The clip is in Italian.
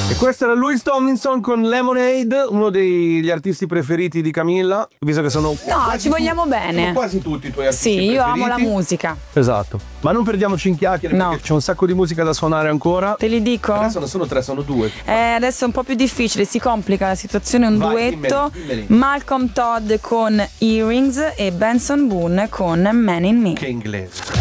E questo era Louis Tomlinson con Lemonade, uno degli artisti preferiti di Camilla, visto che sono ci vogliamo bene. Sono quasi tutti i tuoi artisti preferiti. Sì, io preferiti. amo la musica. Esatto. Ma non perdiamoci in chiacchiere, perché c'è un sacco di musica da suonare ancora. Te li dico? Adesso non sono 3, sono 2. Adesso è un po' più difficile, si complica la situazione, un duetto. Dimmeli. Malcolm Todd con Earrings e Benson Boone con Man in Me. Che inglese.